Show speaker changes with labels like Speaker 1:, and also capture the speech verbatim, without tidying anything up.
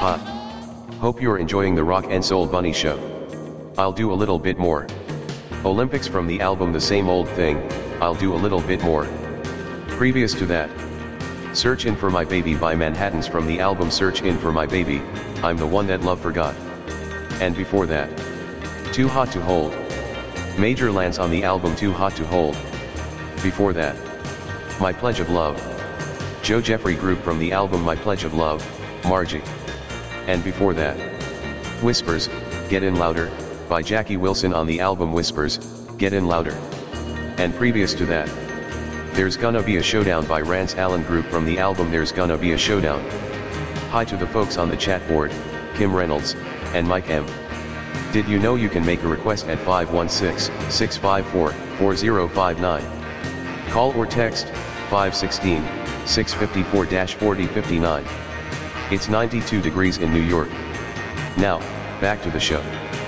Speaker 1: Hot. Hope you're enjoying the Rock and Soul Bunny show. I'll do a little bit more. Olympics from the album The Same Old Thing, I'll do a little bit more. Previous to that, Searchin' for My Baby by Manhattans from the album Search In For My Baby, I'm the One That Love Forgot. And before that, Too Hot to Hold. Major Lance on the album Too Hot to Hold. Before that, My Pledge of Love. Joe Jeffrey Group from the album My Pledge of Love, Margie. And before that, Whispers, Get In Louder, by Jackie Wilson on the album Whispers, Get In Louder. And previous to that, There's Gonna Be a Showdown by Rance Allen Group from the album There's Gonna Be a Showdown. Hi to the folks on the chat board, Kim Reynolds, and Mike M. Did you know you can make a request at five one six, six five four, four zero five nine? Call or text, five one six, six five four, four zero five nine. It's ninety-two degrees in New York. Now, back to the show.